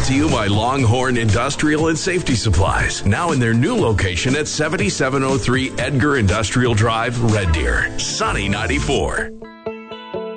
Brought to you by Longhorn Industrial and Safety Supplies. Now in their new location at 7703 Edgar Industrial Drive, Red Deer. Sunny 94.